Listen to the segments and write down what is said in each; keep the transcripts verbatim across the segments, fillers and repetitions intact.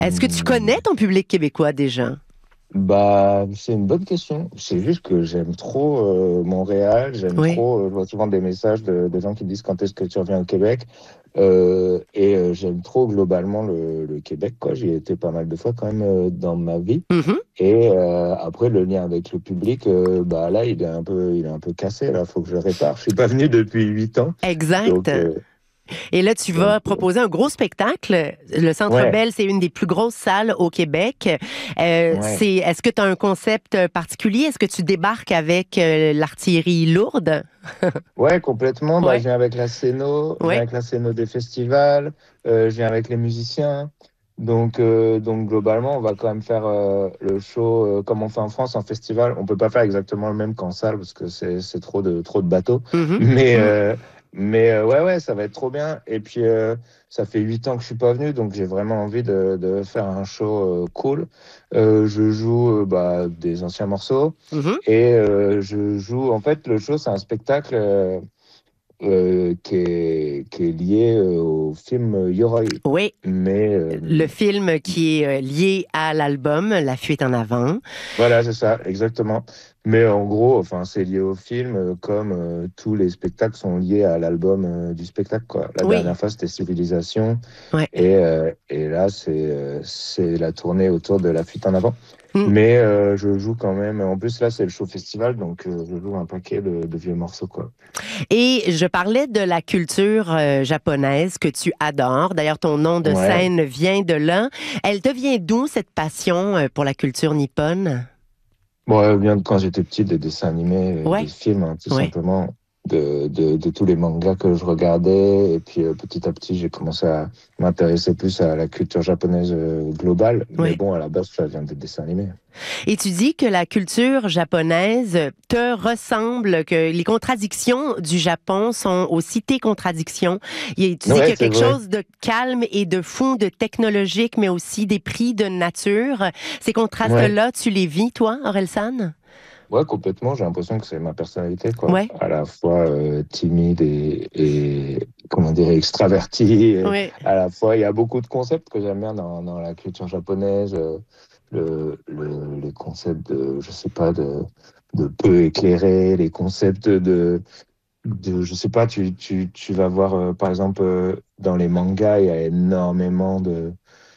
Est-ce que tu connais ton public québécois déjà? Bah, c'est une bonne question. C'est juste que j'aime trop euh, Montréal, j'aime Oui. trop, euh, je vois souvent des messages de, de gens qui me disent quand est-ce que tu reviens au Québec. Euh, et euh, j'aime trop globalement le, le Québec, quoi. J'y ai été pas mal de fois quand même euh, dans ma vie. Mhm. Et euh, après, le lien avec le public, euh, bah là, il est un peu, il est un peu cassé, là. Faut que je le répare. Je suis pas venu depuis huit ans. Exact. Donc, euh, Et là, tu donc vas euh, proposer un gros spectacle. Le Centre ouais, Bell, c'est une des plus grosses salles au Québec. Euh, ouais. c'est, est-ce que tu as un concept particulier? Est-ce que tu débarques avec euh, l'artillerie lourde? Ouais, complètement. Bah, Ouais, je viens avec la scéno, je viens ouais. avec la scéno des festivals, euh, je viens avec les musiciens. Donc, euh, donc globalement, on va quand même faire euh, le show euh, comme on fait en France en festival. On peut pas faire exactement le même qu'en salle parce que c'est c'est trop de trop de bateaux. Mhm. Mais Mm. euh, mais euh, ouais ouais, ça va être trop bien. Et puis euh, ça fait huit ans que je suis pas venu, donc j'ai vraiment envie de de faire un show euh, cool. Euh, je joue euh, bah, des anciens morceaux. Mhm. Et euh, je joue, en fait, le show, c'est un spectacle euh, euh, qui est, qui est lié euh, au film Yoroi. Oui, Mais euh, le film qui est euh, lié à l'album La fuite en avant. voilà, c'est ça, exactement. Mais en gros, enfin, c'est lié au film, euh, comme euh, tous les spectacles sont liés à l'album euh, du spectacle, quoi. La Oui, dernière fois, c'était Civilisation, ouais. et, euh, et là, c'est euh, c'est la tournée autour de La Fuite en Avant. Mm. Mais euh, je joue quand même. En plus, là, c'est le show festival, donc euh, je joue un paquet de, de vieux morceaux, quoi. Et je parlais de la culture euh, japonaise que tu adores. D'ailleurs, ton nom de Ouais. scène vient de là. Elle te vient d'où, cette passion euh, pour la culture nippone? Bon, elle vient de quand j'étais petit, des dessins animés, et des Ouais, films, hein, tout ouais. simplement, de, de, de tous les mangas que je regardais. Et puis euh, petit à petit, j'ai commencé à m'intéresser plus à la culture japonaise euh, globale. Mais Ouais. bon, à la base, ça vient des dessins animés. Et tu dis que la culture japonaise te ressemble, que les contradictions du Japon sont aussi tes contradictions. Et tu dis qu'il y Ouais, a c'est quelque vrai. chose de calme et de fou, de technologique, mais aussi des prix de nature. Ces Ouais, contrastes-là, tu les vis, toi, Orelsan? ouais, complètement. J'ai l'impression que c'est ma personnalité, quoi. Ouais, À la fois euh, timide et, et, comment dire, extraverti. Et ouais. à la fois, il y a beaucoup de concepts que j'aime bien dans, dans la culture japonaise. euh, le, le, les concepts de, je sais pas, de, de peu éclairé, les concepts de, de je sais pas, tu, tu, tu vas voir, euh, par exemple, euh, dans les mangas, il y a énormément de,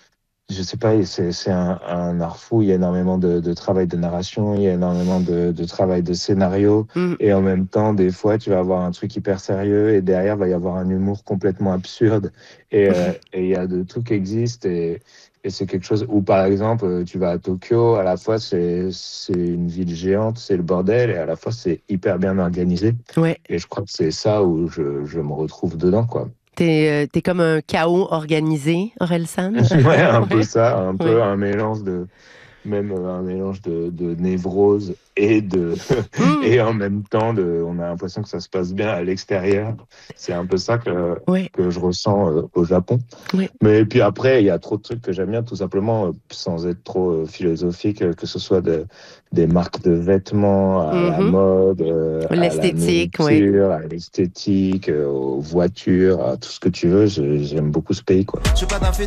je sais pas, c'est, c'est un, un art fou, il y a énormément de, de travail de narration, il y a énormément de, de travail de scénario, Mm. et en même temps, des fois, tu vas avoir un truc hyper sérieux, et derrière, va y avoir un humour complètement absurde, et euh, et il y a de tout qui existe, et, et c'est quelque chose où, par exemple, euh, tu vas à Tokyo, à la fois, c'est, c'est une ville géante, c'est le bordel, et à la fois, c'est hyper bien organisé, Ouais. et je crois que c'est ça où je, je me retrouve dedans, quoi. T'es, euh, t'es comme un chaos organisé, Orelsan? Ouais, un peu Ouais, ça, un peu ouais. un mélange de, même euh, un mélange de, de névrose et de Hmm. et en même temps de on a l'impression que ça se passe bien à l'extérieur. C'est un peu ça que Ouais, que je ressens euh, au Japon. ouais. Mais puis après, il y a trop de trucs que j'aime bien, tout simplement, euh, sans être trop euh, philosophique, euh, que ce soit de, des marques de vêtements, à la Mhm. mode, euh, à la L'esthétique, ouais. nourriture, à l'esthétique, euh, aux voitures, à tout ce que tu veux. Je- J'aime beaucoup ce pays, quoi.